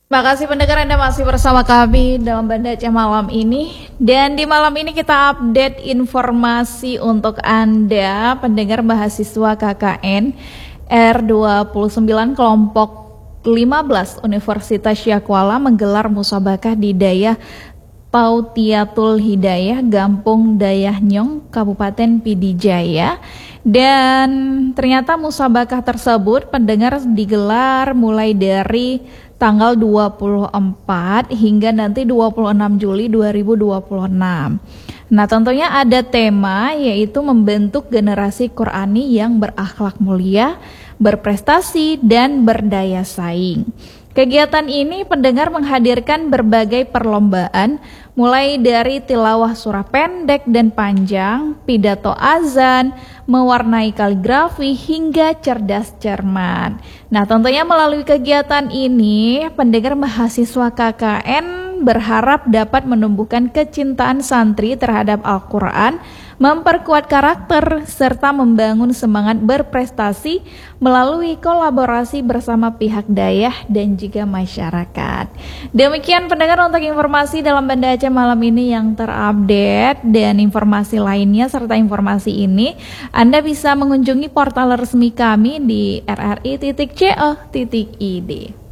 Makasih pendengar, Anda masih bersama kami dalam Banda Aceh malam ini. Dan di malam ini kita update informasi untuk Anda pendengar mahasiswa KKN R29 kelompok 15 Universitas Syakuala menggelar musabakah di Dayah Tautiatul Hidayah, Gampung Dayah Nyong, Kabupaten Pidijaya. Dan ternyata musabakah tersebut pendengar digelar mulai dari tanggal 24 hingga nanti 26 Juli 2026. Nah, tentunya ada tema yaitu membentuk generasi Qurani yang berakhlak mulia, berprestasi, dan berdaya saing. Kegiatan ini pendengar menghadirkan berbagai perlombaan mulai dari tilawah surah pendek dan panjang, pidato azan, mewarnai kaligrafi hingga cerdas cermat. Nah, tentunya melalui kegiatan ini pendengar mahasiswa KKN berharap dapat menumbuhkan kecintaan santri terhadap Al-Quran, memperkuat karakter, serta membangun semangat berprestasi melalui kolaborasi bersama pihak dayah dan juga masyarakat. Demikian pendengar untuk informasi dalam Banda Aceh malam ini yang terupdate, dan informasi lainnya serta informasi ini Anda bisa mengunjungi portal resmi kami di rri.co.id.